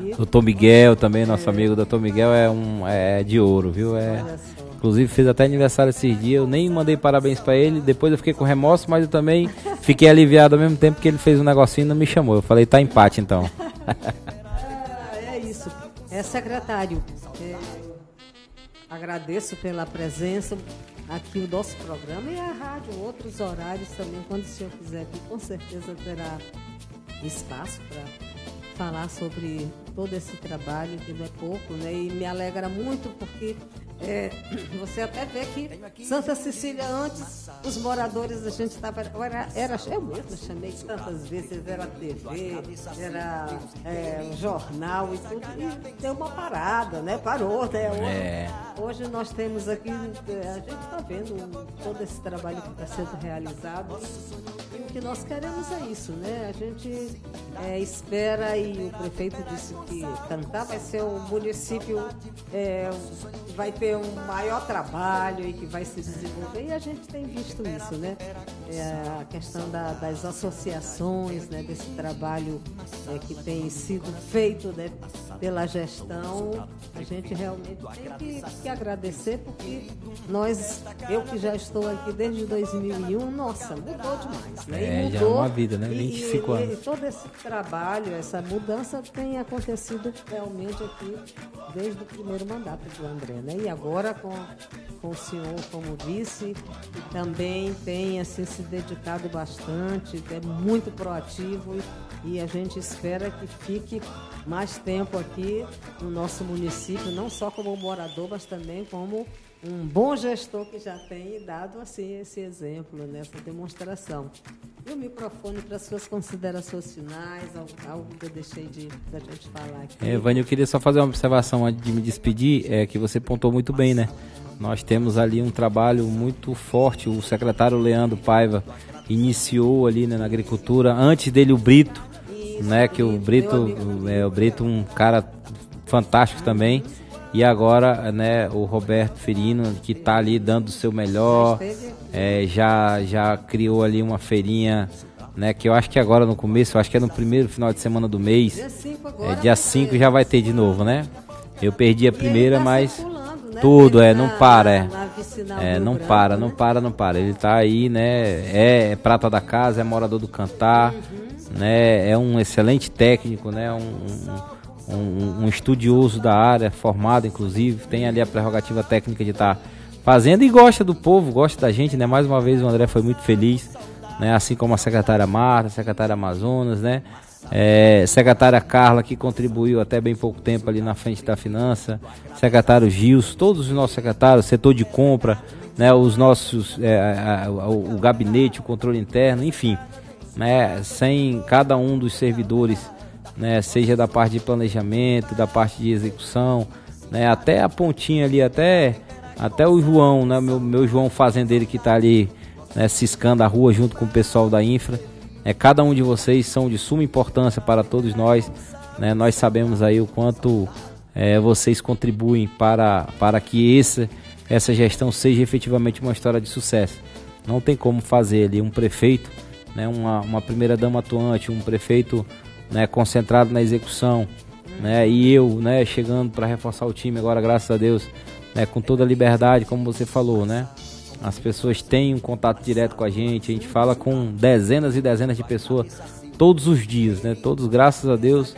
Doutor Miguel também, nosso amigo Doutor Miguel é de ouro, viu? Inclusive fez até aniversário esses dias, eu nem mandei parabéns pra ele, depois eu fiquei com remorso, mas eu também fiquei aliviado ao mesmo tempo que ele fez um negocinho e não me chamou. Eu falei, tá empate então. É isso. Secretário, agradeço pela presença aqui no nosso programa e a rádio, outros horários também, quando o senhor quiser aqui, com certeza terá espaço para falar sobre todo esse trabalho, que não é pouco, né? E me alegra muito porque você até vê que Santa Cecília antes, os moradores, a gente estava... Eu mesmo chamei tantas vezes, era TV, era jornal e tudo, e deu uma parada, né? Parou, né? Hoje nós temos aqui, a gente está vendo todo esse trabalho que está sendo realizado e o que nós queremos é isso, né? A gente espera, e o prefeito disse que Cantá vai ser um município que vai ter um maior trabalho e que vai se desenvolver, e a gente tem visto isso, né? A questão das associações, né? Desse trabalho que tem sido feito, né? Pela gestão, a gente realmente tem que agradecer, porque eu que já estou aqui desde 2001, nossa, mudou demais, né? Já é uma vida, né? 25 anos. E todo esse trabalho, essa mudança tem acontecido realmente aqui desde o primeiro mandato do André, né? E agora com o senhor como vice, que também tem assim, se dedicado bastante, é muito proativo, e a gente espera que fique mais tempo aqui no nosso município, não só como morador, mas também como um bom gestor que já tem dado assim esse exemplo, nessa demonstração. E o microfone para suas considerações finais, algo que eu deixei da gente falar aqui. Vânia, eu queria só fazer uma observação antes de me despedir, que você pontuou muito bem, né? Nós temos ali um trabalho muito forte, o secretário Leandro Paiva iniciou ali, né, na agricultura, antes dele o Brito, né, que o Brito um cara fantástico também, e agora, né, o Roberto Ferino, que está ali dando o seu melhor, já criou ali uma feirinha, né, que eu acho que agora no começo, eu acho que é no primeiro final de semana do mês, dia 5 já vai ter de novo, né? Eu perdi a primeira, mas tudo, não para, não para, ele tá aí, né, é prata da casa, é morador do Cantá, né, é um excelente técnico, né, um estudioso da área, formado inclusive, tem ali a prerrogativa técnica de estar fazendo e gosta do povo, gosta da gente, né, mais uma vez o André foi muito feliz, né, assim como a secretária Marta, a secretária Amazonas, né, secretária Carla, que contribuiu até bem pouco tempo ali na frente da finança, secretário Gilson, todos os nossos secretários, setor de compra, né, os nossos, o gabinete, o controle interno, enfim, né, sem cada um dos servidores, né, seja da parte de planejamento, da parte de execução, né, até a pontinha ali, até o João, né, meu João fazendeiro que está ali, né, ciscando a rua junto com o pessoal da infra. Cada um de vocês são de suma importância para todos nós, né? Nós sabemos aí o quanto vocês contribuem para que essa gestão seja efetivamente uma história de sucesso. Não tem como fazer ali um prefeito, né, uma primeira dama atuante, um prefeito, né, concentrado na execução, né, e eu, né, chegando para reforçar o time agora, graças a Deus, né, com toda a liberdade, como você falou, né? As pessoas têm um contato direto com a gente fala com dezenas e dezenas de pessoas todos os dias, né? Todos, graças a Deus,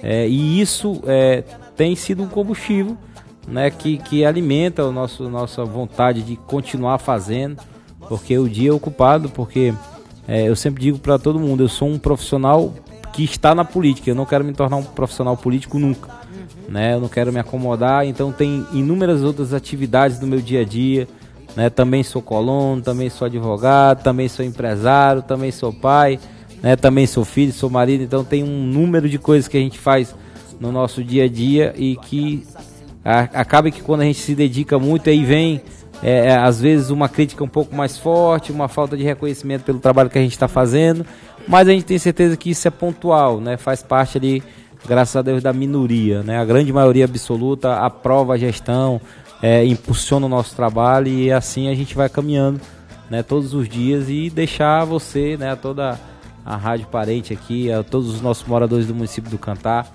e isso tem sido um combustível, né? Que alimenta nossa vontade de continuar fazendo, porque o dia é ocupado, porque eu sempre digo para todo mundo, eu sou um profissional que está na política, eu não quero me tornar um profissional político nunca, né? Eu não quero me acomodar, então tem inúmeras outras atividades no meu dia a dia, né? Também sou colono, também sou advogado, também sou empresário, também sou pai, né? Também sou filho, sou marido, então tem um número de coisas que a gente faz no nosso dia a dia e que acaba que quando a gente se dedica muito, aí vem às vezes uma crítica um pouco mais forte, uma falta de reconhecimento pelo trabalho que a gente está fazendo, mas a gente tem certeza que isso é pontual, né? Faz parte ali, graças a Deus, da minoria, né? A grande maioria absoluta aprova a gestão, impulsiona o nosso trabalho, e assim a gente vai caminhando, né, todos os dias, e deixar você, né, toda a rádio parente aqui, a todos os nossos moradores do município do Cantá,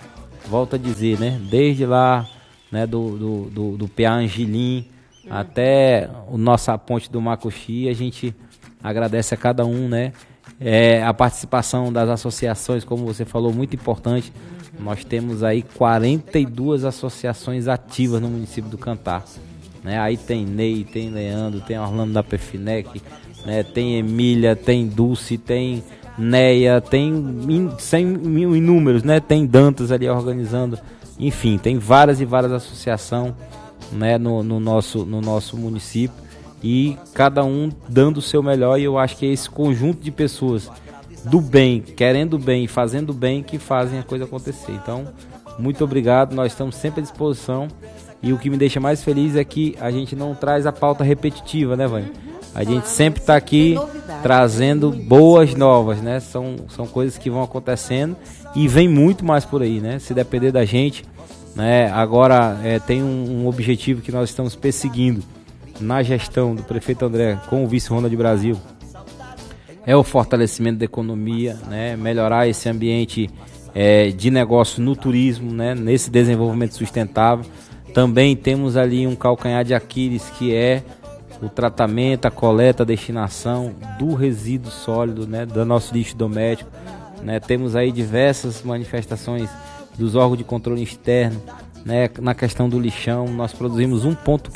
volto a dizer, né? Desde lá, né, do PA Angelim até a nossa ponte do Macuxi, a gente agradece a cada um, né? A participação das associações, como você falou, muito importante. Nós temos aí 42 associações ativas no município do Cantar, né? Aí tem Ney, tem Leandro, tem Orlando da Pefinec, né? Tem Emília, tem Dulce, tem Neia, tem inúmeros, né? Tem Dantas ali organizando, enfim, tem várias e várias associações, né, no nosso município, e cada um dando o seu melhor, e eu acho que é esse conjunto de pessoas do bem, querendo bem e fazendo bem, que fazem a coisa acontecer. Então, muito obrigado, nós estamos sempre à disposição, e o que me deixa mais feliz é que a gente não traz a pauta repetitiva, né, Vânia? A gente sempre está aqui trazendo boas novas, né? São coisas que vão acontecendo e vem muito mais por aí, né? Se depender da gente, né? Agora tem um objetivo que nós estamos perseguindo na gestão do prefeito André com o vice Ronald Brasil, é o fortalecimento da economia, né? Melhorar esse ambiente de negócio no turismo, né? Nesse desenvolvimento sustentável. Também temos ali um calcanhar de Aquiles, que é o tratamento, a coleta, a destinação do resíduo sólido, né, do nosso lixo doméstico, né? Temos aí diversas manifestações dos órgãos de controle externo, né? Na questão do lixão, nós produzimos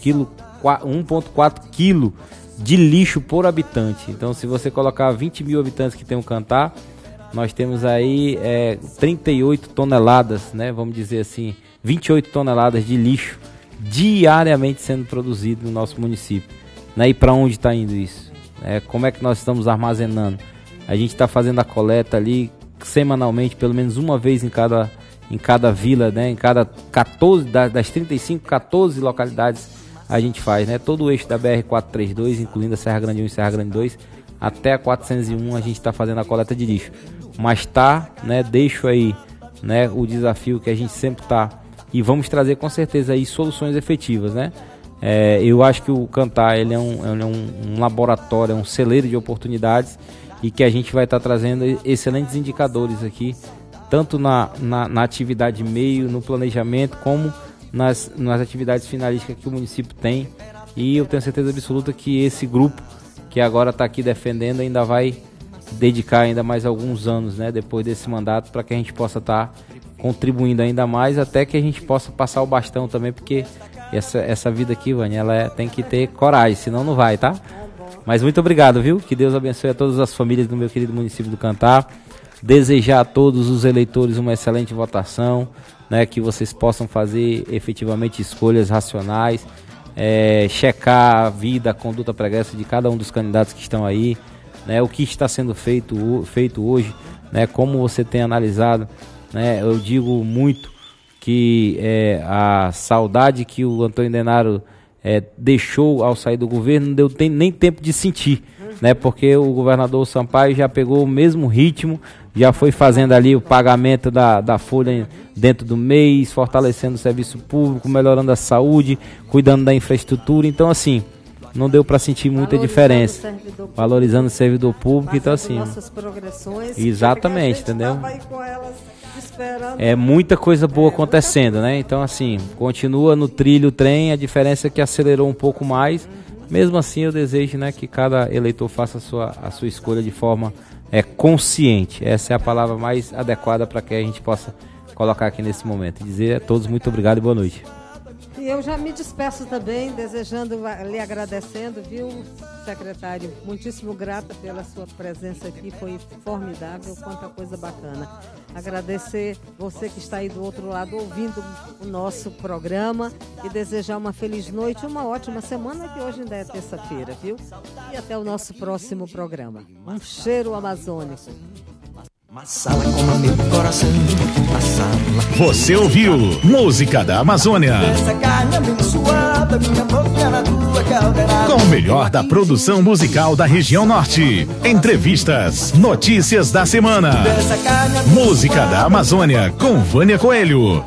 1,4 kg de lixo por habitante. Então, se você colocar 20 mil habitantes que tem um Cantar, nós temos aí 38 toneladas, né? Vamos dizer assim, 28 toneladas de lixo diariamente sendo produzido no nosso município. E para onde está indo isso? Como é que nós estamos armazenando? A gente está fazendo a coleta ali semanalmente, pelo menos uma vez em cada vila, né? Em cada 14 das 35, 14 localidades a gente faz, né? Todo o eixo da BR-432, incluindo a Serra Grande 1 e Serra Grande 2, até a 401 a gente está fazendo a coleta de lixo. Mas né? Deixo aí, né, o desafio que a gente sempre está, e vamos trazer com certeza aí soluções efetivas, né? Eu acho que o Cantar ele é um laboratório, é um celeiro de oportunidades, e que a gente vai estar trazendo excelentes indicadores aqui, tanto na atividade meio, no planejamento, como nas atividades finalísticas que o município tem. E eu tenho certeza absoluta que esse grupo que agora está aqui defendendo ainda vai dedicar ainda mais alguns anos, né, depois desse mandato, para que a gente possa estar contribuindo ainda mais, até que a gente possa passar o bastão também, porque essa vida aqui, Vânia, ela tem que ter coragem, senão não vai, tá? Mas muito obrigado, viu? Que Deus abençoe a todas as famílias do meu querido município do Cantar. Desejar a todos os eleitores uma excelente votação, né? Que vocês possam fazer efetivamente escolhas racionais, checar a vida, a conduta pregressa de cada um dos candidatos que estão aí, né? O que está sendo feito hoje, né? Como você tem analisado, né? Eu digo muito que a saudade que o Antônio Denaro deixou ao sair do governo não deu nem tempo de sentir, né? Porque o governador Sampaio já pegou o mesmo ritmo, já foi fazendo ali o pagamento da folha dentro do mês, fortalecendo o serviço público, melhorando a saúde, cuidando da infraestrutura. Então, assim, não deu para sentir muita diferença. Valorizando o servidor público. Então, assim, nossas progressões, exatamente, entendeu? Muita coisa boa acontecendo, né? Então, assim, continua no trilho o trem, a diferença é que acelerou um pouco mais. Mesmo assim, eu desejo, né, que cada eleitor faça a sua escolha de forma consciente. Essa é a palavra mais adequada para que a gente possa colocar aqui nesse momento. E dizer a todos muito obrigado e boa noite. E eu já me despeço também, lhe agradecendo, viu, secretário? Muitíssimo grata pela sua presença aqui, foi formidável, quanta coisa bacana. Agradecer você que está aí do outro lado ouvindo o nosso programa e desejar uma feliz noite, uma ótima semana, que hoje ainda é terça-feira, viu? E até o nosso próximo programa. Um cheiro amazônico. Você ouviu Música da Amazônia, com o melhor da produção musical da região norte. Entrevistas, notícias da semana. Música da Amazônia com Vânia Coelho.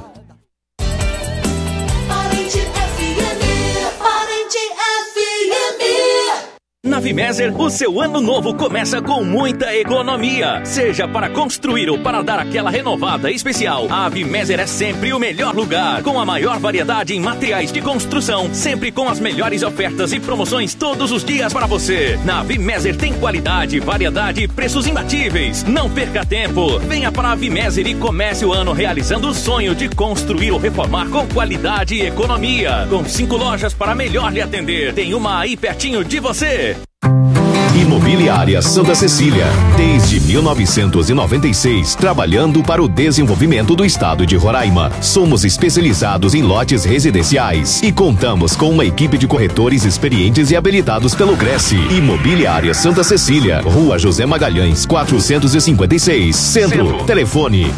Na Vimeser, o seu ano novo começa com muita economia. Seja para construir ou para dar aquela renovada especial, a Vimeser é sempre o melhor lugar. Com a maior variedade em materiais de construção, sempre com as melhores ofertas e promoções todos os dias para você. Na Vimeser tem qualidade, variedade e preços imbatíveis. Não perca tempo. Venha para a Vimeser e comece o ano realizando o sonho de construir ou reformar com qualidade e economia. Com 5 lojas para melhor lhe atender. Tem uma aí pertinho de você. Imobiliária Santa Cecília, desde 1996, trabalhando para o desenvolvimento do estado de Roraima. Somos especializados em lotes residenciais e contamos com uma equipe de corretores experientes e habilitados pelo Cresce. Imobiliária Santa Cecília, Rua José Magalhães, 456, Centro. Telefone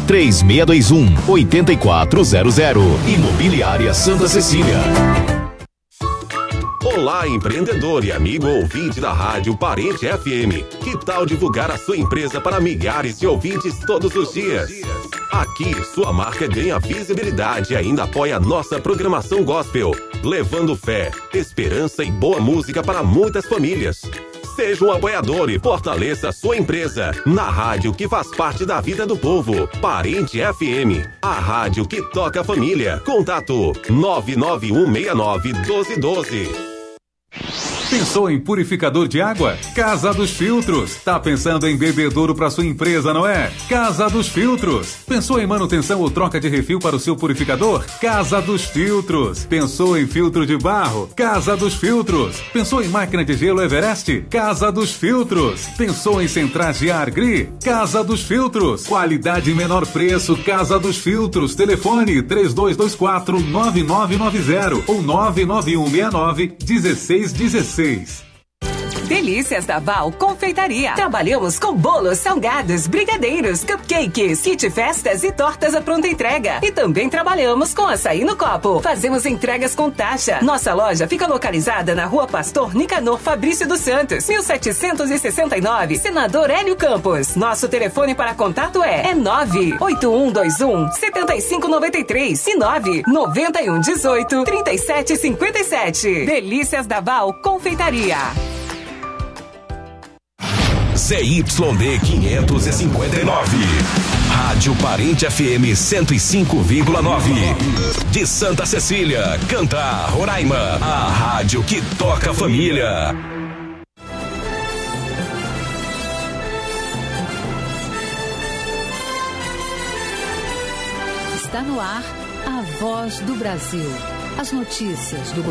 3621-8400. Imobiliária Santa Cecília. Olá, empreendedor e amigo ouvinte da Rádio Parente FM. Que tal divulgar a sua empresa para milhares de ouvintes todos os dias? Aqui, sua marca ganha visibilidade e ainda apoia a nossa programação gospel, levando fé, esperança e boa música para muitas famílias. Seja um apoiador e fortaleça sua empresa na rádio que faz parte da vida do povo. Parente FM, a rádio que toca a família. Contato 991691212. Pensou em purificador de água? Casa dos Filtros. Tá pensando em bebedouro para sua empresa, não é? Casa dos Filtros. Pensou em manutenção ou troca de refil para o seu purificador? Casa dos Filtros. Pensou em filtro de barro? Casa dos Filtros. Pensou em máquina de gelo Everest? Casa dos Filtros. Pensou em centrais de ar Gri? Casa dos Filtros. Qualidade e menor preço. Casa dos Filtros. Telefone 3224-9990 ou 99169-1616. Delícias da Val Confeitaria. Trabalhamos com bolos, salgados, brigadeiros, cupcakes, kit festas e tortas à pronta entrega. E também trabalhamos com açaí no copo. Fazemos entregas com taxa. Nossa loja fica localizada na Rua Pastor Nicanor Fabrício dos Santos, 1769, Senador Hélio Campos. Nosso telefone para contato é 98121-7593 e 99118-3757. Delícias da Val Confeitaria. ZYD 559. Rádio Parente FM 105,9. De Santa Cecília, Cantar, Roraima. A rádio que toca a família. Está no ar a Voz do Brasil. As notícias do